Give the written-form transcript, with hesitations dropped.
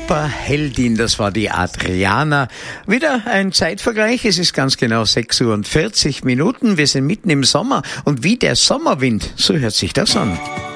Superheldin, das war die Adriana. Wieder ein Zeitvergleich, es ist ganz genau 6:40 Uhr. Wir sind mitten im Sommer und wie der Sommerwind, so hört sich das an.